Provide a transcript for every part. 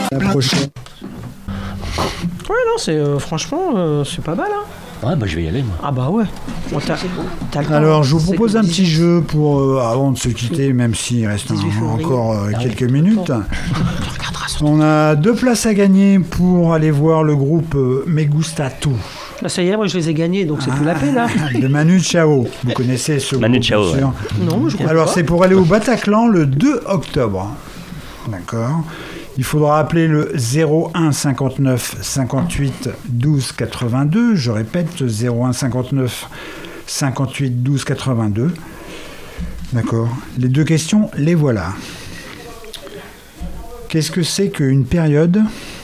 La prochaine. Ouais, non, c'est franchement, c'est pas mal, hein. Ouais, bah je vais y aller, moi. Ah bah ouais. Bon, t'as le temps. Alors, je vous propose un petit jeu pour avant de se quitter, même s'il reste encore quelques minutes. On a 2 places à gagner pour aller voir le groupe Me Gusta Tu. Bah, ça y est, moi je les ai gagnés, donc c'est plus la paix, là. De Manu Chao. Vous connaissez ce Manu groupe, Chao, bien sûr. Non, je crois Alors, pas. c'est pour aller au Bataclan le 2 octobre. D'accord. Il faudra appeler le 01 59 58 12 82. Je répète, 01 59 58 12 82. D'accord. Les 2 questions, les voilà. Qu'est-ce que c'est qu'une période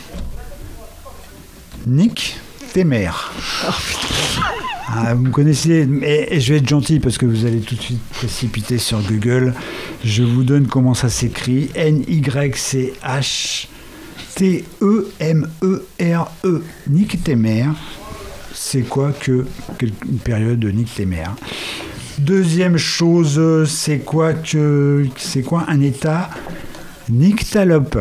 nyctémaire? Vous me connaissez, et je vais être gentil parce que vous allez tout de suite précipiter sur Google. Je vous donne comment ça s'écrit. Nyctémere. Nyctémère. C'est quoi une période nyctémère? Deuxième chose, c'est quoi un état nyctalope?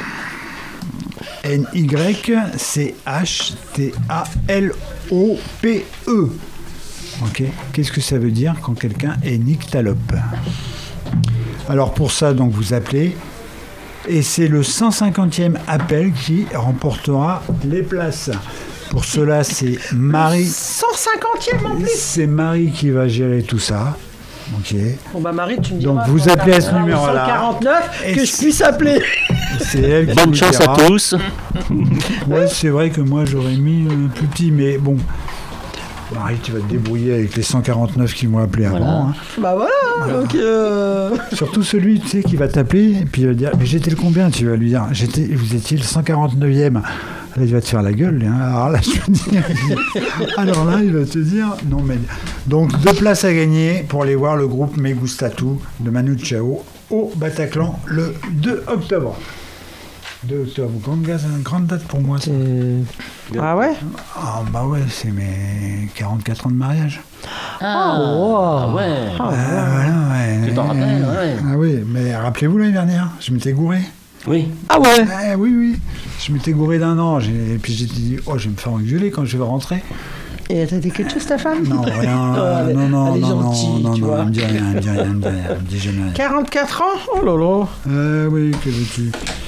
Nyctalope. Ok. Qu'est-ce que ça veut dire quand quelqu'un est nyctalope? Alors pour ça, donc vous appelez, et c'est le 150e appel qui remportera les places. Pour cela, c'est Marie. 150e en plus. C'est Marie qui va gérer tout ça. Ok. Bon bah Marie, tu me diras. Donc vous appelez à ce numéro-là. 149 Et que je puisse appeler. C'est elle qui Bonne vous chance dira. à tous. Ouais, c'est vrai que moi j'aurais mis plus petit, mais bon. Marie, tu vas te débrouiller avec les 149 qui m'ont appelé Voilà. avant. Hein. Bah voilà. Donc. Surtout celui, tu sais, qui va t'appeler et puis il va dire, mais j'étais le combien? Tu vas lui dire, vous étiez le 149e. Là, il va te faire la gueule. Hein. Alors là, je veux dire, alors là, il va te dire, non mais. Donc 2 places à gagner pour aller voir le groupe Me Gusta Tu de Manu Chao au Bataclan le 2 octobre. 2 octobre, grande date pour moi. Ça. Ah ouais. Ah bah ouais, c'est mes 44 ans de mariage. Ah, wow. ouais. Voilà, ouais. Tu t'en rappelles, ouais. Ah oui, mais rappelez-vous l'année dernière, je m'étais gouré. Oui. Ah ouais. Oui. Je m'étais gouré d'1 an. Et puis j'ai dit, je vais me faire engueuler quand je vais rentrer. Et t'as dit quelque chose, ta femme? Non, rien. Elle est gentille, tu vois. Elle me dit rien, elle me dit jamais rien. 44 ans? Oh là là. Oui, que veux-tu.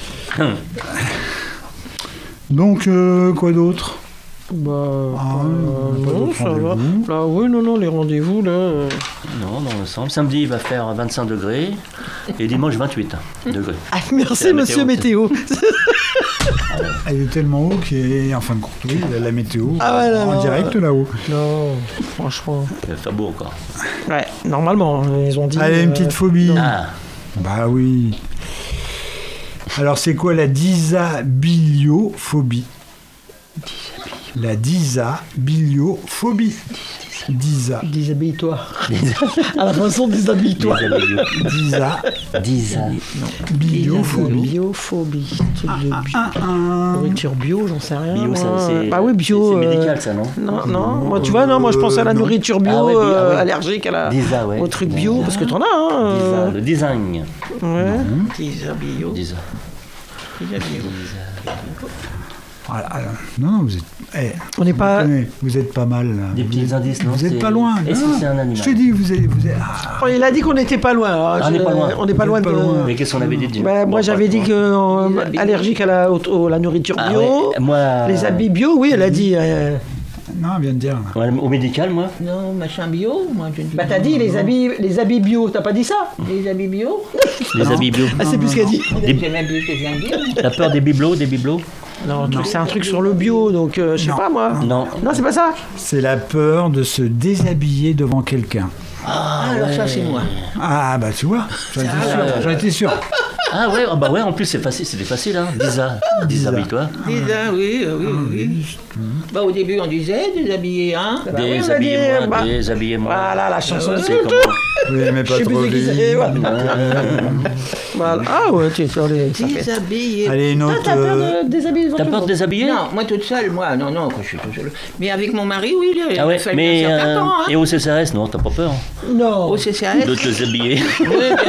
Donc, quoi d'autre? Bah, pas non, d'autres ça va. rendez-vous. Là, oui, non, les rendez-vous, là. Non, dans l'ensemble. Samedi, il va faire 25 degrés. Et dimanche, 28 degrés. Ah, C'est merci, la monsieur météo. Elle est tellement haut qu'en fin de compte, oui, la météo Ah ouais, en non, direct là-haut. Non, franchement. Il va faire beau encore. Ouais, normalement, ils ont dit. Allez, une petite phobie. Ah, Bah oui. Alors, c'est quoi la disabiliophobie? La disabiliophobie. Déshabille-toi. À la façon, déshabille-toi. Biophobie. Biophobie. Truc de nourriture bio, j'en sais rien. bio, ça, moi. c'est. Bah oui, bio. C'est médical, ça, non? Non. Moi, tu vois, non, moi, je pense à la non. nourriture bio, Ah ouais, ouais. allergique Disa, ouais. au truc bio, parce que t'en as, hein. Disa, le design. Ouais. Déshabille. Disa. Voilà. Non, vous êtes. On n'est pas. Vous êtes pas mal. Là. Des petits indices, non? Vous n'êtes pas loin. Est-ce Non, que c'est un animal? Je te dis, vous êtes. Oh, il a dit qu'on n'était pas loin. Alors, on n'est pas loin. On n'est pas loin de. Mais qu'est-ce qu'on avait dit? Bah, moi, j'avais dit que allergique à la nourriture bio. Ouais. Moi. Les habits bio, oui, elle a dit. Non, elle vient de dire. Ouais, au médical, moi. Non, machin bio, moi je dis. Bah, t'as dit les habits bio, t'as pas dit ça? Les habits bio. Les habits bio. Ah, c'est plus ce qu'elle dit. C'est même plus ce que je viens de dire. La peur des bibelots, Non, c'est un truc sur le bio, donc je sais Non. pas moi. Non. Non, c'est pas ça. C'est la peur de se déshabiller devant quelqu'un. Ah, alors ça c'est moi. Ah, bah tu vois, j'en étais sûr. Ah ouais, bah ouais, en plus c'était facile, hein. Déshabille-toi. Oui. Bah au début on disait déshabiller, hein. Déshabillez-moi, bah, déshabillez-moi. Voilà la chanson. C'est comment? Vous l'aimez pas Je sais trop plus qui c'est. vite. Voilà. Ah ouais, tu peux aller. Déshabiller. Allez, une autre. T'as peur de déshabiller devant T'as tout peur le de monde? déshabiller? Non, moi toute seule, moi, non, quand je suis toute seule. Mais avec mon mari, oui, il Ah ouais, fait mais un certain temps, hein. et au CCRS, non, t'as pas peur Non. Au CCAS. de te déshabiller? Oui, bien